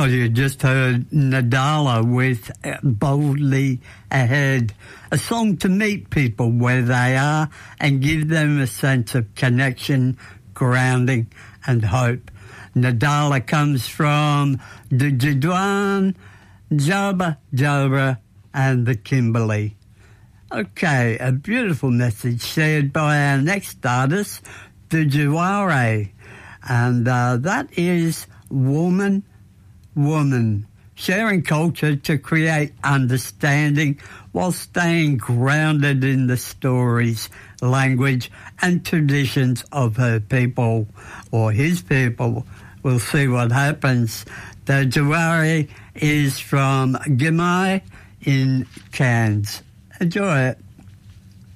Well, you just heard Nadala with Boldly Ahead, a song to meet people where they are and give them a sense of connection, grounding and hope. Nadala comes from the Jadwan, Jabba, and the Kimberley. Okay, a beautiful message shared by our next artist, the Jaware, and that is Woman, sharing culture to create understanding while staying grounded in the stories, language and traditions of her people or his people. We'll see what happens. The Jaware is from Gimai in Cairns. Enjoy it.